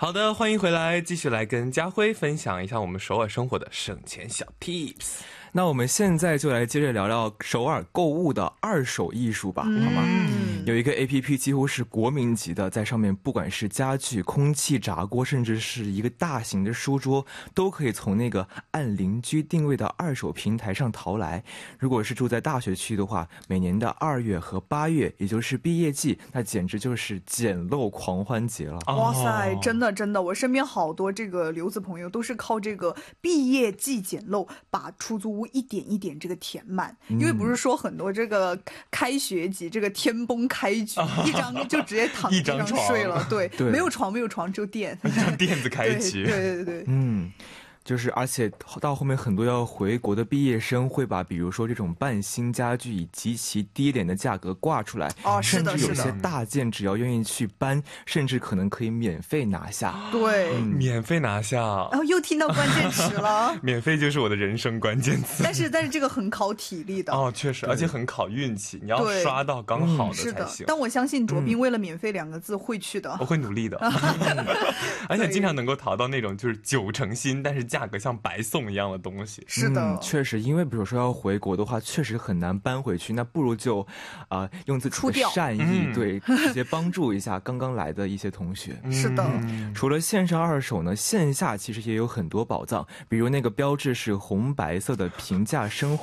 好的，欢迎回来，继续来跟家辉分享一下我们首尔生活的省钱小 tips。 那我们现在就来接着聊聊首尔购物的二手艺术吧，好吗？有一个 APP 几乎是国民级的，在上面不管是家具、空气炸锅，甚至是一个大型的书桌，都可以从那个按邻居定位的二手平台上淘来。如果是住在大学区的话，每年的2月和8月，也就是毕业季，那简直就是捡漏狂欢节了。 哇塞，真的真的，我身边好多这个留子朋友都是靠这个毕业季捡漏，把出租屋一点一点这个填满。因为不是说很多这个开学季这个天崩开局，一张就直接躺地上睡了，对，没有床只有垫， 像垫子开局。 对， 就是而且到后面很多要回国的毕业生会把比如说这种半新家具以极其低廉的价格挂出来，甚至有些大件只要愿意去搬，甚至可能可以免费拿下。 对， 免费拿下。 然后又听到关键词了。 免费就是我的人生关键词。 但是这个很考体力的。 确实，而且很考运气，你要刷到刚好的才行。 是的，但我相信卓斌为了免费2个字会去的。 我会努力的。而且经常能够淘到那种就是90%新，但是价格像白送一样的东西。 是的， 确实，因为比如说要回国的话，确实很难搬回去，那不如就用自己的善意，对，直接帮助一下刚刚来的一些同学。 是的， 除了线上二手呢，线下其实也有很多宝藏，比如那个标志是红白色的平价生活